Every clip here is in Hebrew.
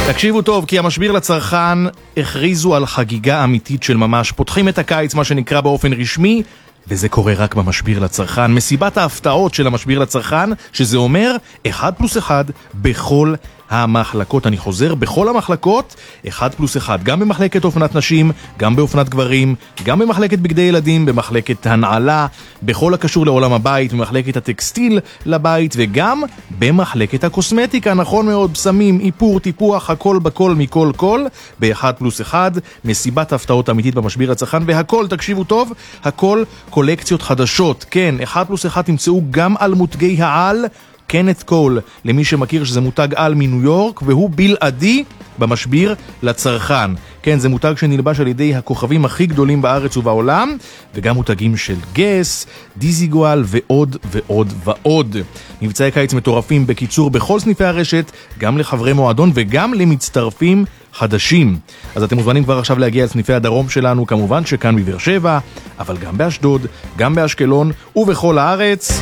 תקשיבו טוב, כי המשביר לצרכן הכריזו על חגיגה אמיתית של ממש. פותחים את הקיץ, מה שנקרא באופן רשמי, וזה קורה רק במשביר לצרכן. מסיבת ההפתעות של המשביר לצרכן, שזה אומר 1+1 בכל המחלקות. אני חוזר, בכל המחלקות 1+1, גם במחלקת אופנת נשים, גם באופנת גברים, גם במחלקת בגדי ילדים, במחלקת הנעלה, בכל הקשור לעולם הבית, במחלקת הטקסטיל לבית, וגם במחלקת הקוסמטיקה. נכון מאוד, בשמים, איפור, טיפוח, הכל בכל מכל כל, ב1+1, מסיבת הפתעות אמיתית במשביר לצרכן, והכל, תקשיבו טוב, הכל קולקציות חדשות. כן, 1+1 תמצאו גם על מותגי העל, קנת קול, למי שמכיר שזה מותג על מניו יורק, והוא בלעדי במשביר לצרכן. כן, זה מותג שנלבש על ידי הכוכבים הכי גדולים בארץ ובעולם, וגם מותגים של גס, דיזיגואל ועוד ועוד ועוד. מבצעי קיץ מטורפים, בקיצור, בכל סניפי הרשת, גם לחברי מועדון וגם למצטרפים חדשים. אז אתם מוזמנים כבר עכשיו להגיע לסניפי הדרום שלנו, כמובן שכאן בבאר שבע, אבל גם באשדוד, גם באשקלון ובכל הארץ.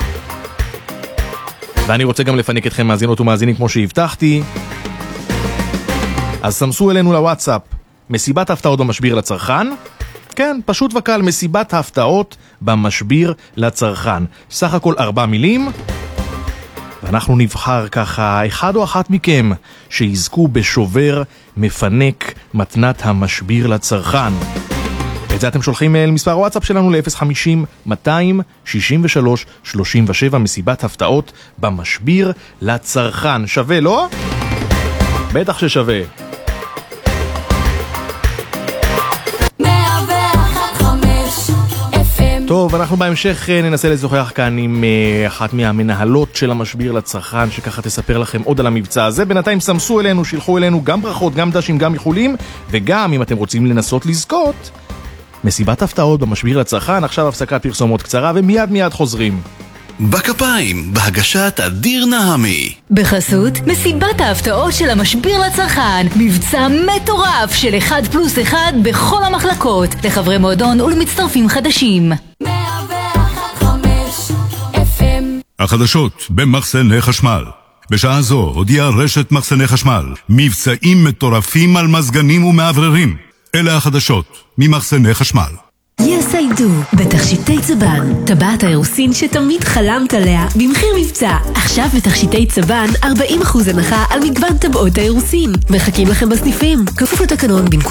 ואני רוצה גם לפנק אתכם מאזינות ומאזינים כמו שהבטחתי. אז סמסו אלינו לוואטסאפ, מסיבת ההפתעות במשביר לצרכן. כן, פשוט וקל, מסיבת ההפתעות במשביר לצרכן. סך הכל 4 מילים. ואנחנו נבחר ככה אחד או אחת מכם שיזכו בשובר מפנק מתנת המשביר לצרכן. את זה אתם שולחים אל מספר הוואטסאפ שלנו ל-050-263-37, מסיבת הפתעות במשביר לצרכן. שווה, לא? בטח ששווה. טוב, אנחנו בהמשך ננסה לשוחח כאן עם אחת מהמנהלות של המשביר לצרכן, שככה תספר לכם עוד על המבצע הזה. בינתיים סמסו אלינו, שילחו אלינו גם ברכות, גם דשים, גם איחולים, וגם אם אתם רוצים לנסות לזכות מסיבת הפתעות במשביר לצרכן. עכשיו הפסקת פרסומות קצרה ומיד חוזרים. בכפיים, בהגשת אדיר נעמי. בחסות מסיבת ההפתעות של המשביר לצרכן, מבצע מטורף של 1+1 בכל המחלקות, לחברי מועדון ולמצטרפים חדשים. 101.5 FM. החדשות במחסני חשמל. בשעה זו הודיעה רשת מחסני חשמל מבצעים מטורפים על מזגנים ומעבררים. אלה החדשות ממחסני חשמל. Yes I do, בתכשיטי צבן, טבעת האירוסין שתמיד חלמת עליה, במחיר מבצע. עכשיו בתכשיטי צבן 40% הנחה על מגוון טבעות האירוסין. מחכים לכם בסניפים, כפוף לתקנון.